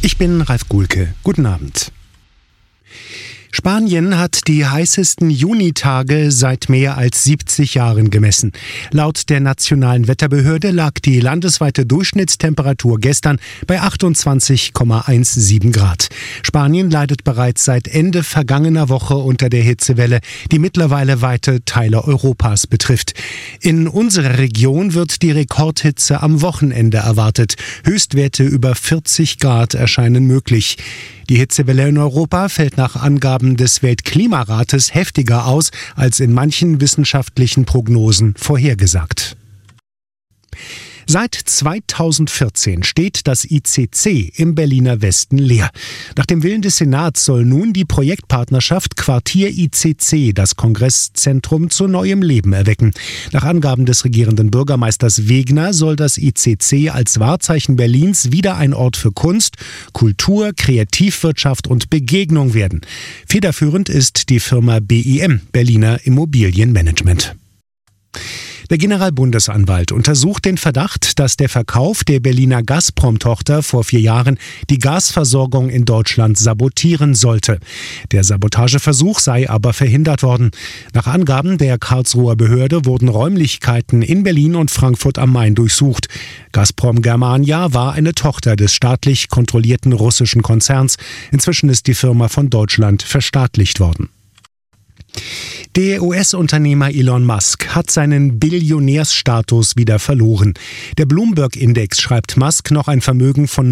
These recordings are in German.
Ich bin Ralf Guhlke. Guten Abend. Spanien hat die heißesten Junitage seit mehr als 70 Jahren gemessen. Laut der nationalen Wetterbehörde lag die landesweite Durchschnittstemperatur gestern bei 28,17 Grad. Spanien leidet bereits seit Ende vergangener Woche unter der Hitzewelle, die mittlerweile weite Teile Europas betrifft. In unserer Region wird die Rekordhitze am Wochenende erwartet. Höchstwerte über 40 Grad erscheinen möglich. Die Hitzewelle in Europa fällt nach Angaben des Weltklimarates heftiger aus als in manchen wissenschaftlichen Prognosen vorhergesagt. Seit 2014 steht das ICC im Berliner Westen leer. Nach dem Willen des Senats soll nun die Projektpartnerschaft Quartier ICC das Kongresszentrum zu neuem Leben erwecken. Nach Angaben des regierenden Bürgermeisters Wegner soll das ICC als Wahrzeichen Berlins wieder ein Ort für Kunst, Kultur, Kreativwirtschaft und Begegnung werden. Federführend ist die Firma BIM, Berliner Immobilienmanagement. Der Generalbundesanwalt untersucht den Verdacht, dass der Verkauf der Berliner Gazprom-Tochter vor 4 Jahren die Gasversorgung in Deutschland sabotieren sollte. Der Sabotageversuch sei aber verhindert worden. Nach Angaben der Karlsruher Behörde wurden Räumlichkeiten in Berlin und Frankfurt am Main durchsucht. Gazprom Germania war eine Tochter des staatlich kontrollierten russischen Konzerns. Inzwischen ist die Firma von Deutschland verstaatlicht worden. Der US-Unternehmer Elon Musk hat seinen Billionärsstatus wieder verloren. Der Bloomberg-Index schreibt Musk noch ein Vermögen von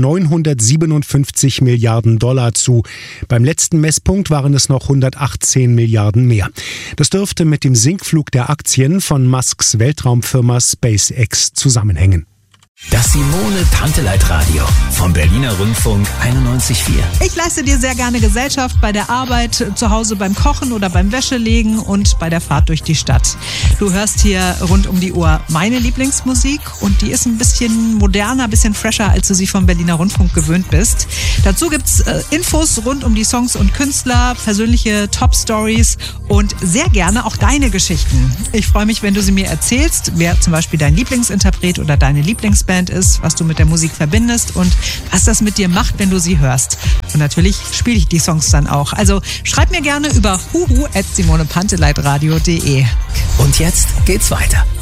957 Milliarden Dollar zu. Beim letzten Messpunkt waren es noch 118 Milliarden mehr. Das dürfte mit dem Sinkflug der Aktien von Musks Weltraumfirma SpaceX zusammenhängen. Das Simone-Panteleit-Radio vom Berliner Rundfunk 91,4. Ich leiste dir sehr gerne Gesellschaft bei der Arbeit, zu Hause beim Kochen oder beim Wäschelegen und bei der Fahrt durch die Stadt. Du hörst hier rund um die Uhr meine Lieblingsmusik und die ist ein bisschen moderner, ein bisschen fresher, als du sie vom Berliner Rundfunk gewöhnt bist. Dazu gibt's Infos rund um die Songs und Künstler, persönliche Top-Stories und sehr gerne auch deine Geschichten. Ich freue mich, wenn du sie mir erzählst, wer zum Beispiel dein Lieblingsinterpret oder deine Lieblingsband ist, was du mit der Musik verbindest und was das mit dir macht, wenn du sie hörst. Und natürlich spiele ich die Songs dann auch. Also schreib mir gerne über huhu@simonepanteleitradio.de. Und jetzt geht's weiter.